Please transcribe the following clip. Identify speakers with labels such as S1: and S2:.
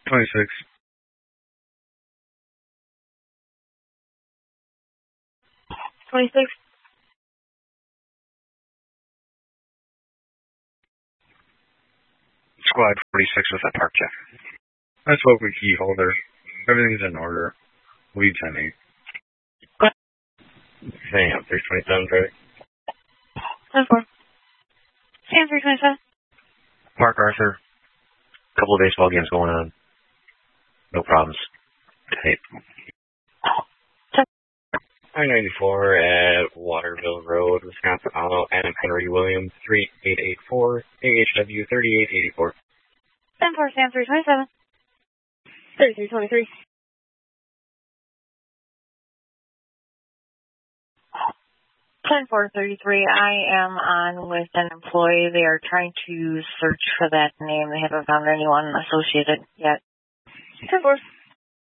S1: 26. Squad 46 with that park check. I spoke with key holder. Everything's in order. Lead 10-8.
S2: Sam, 327, Trey.
S3: 10-4. Sam, 327.
S2: Park Arthur. Couple of baseball games going on. No problems. Hey. I-94 at Waterville Road, Wisconsin Auto, Adam Henry Williams, 3884, AHW 3884.
S3: 10-4, Sam, 327. 3323. 10-4-33. I am on with an employee. They are trying to search for that name. They haven't found anyone associated yet. 10-4.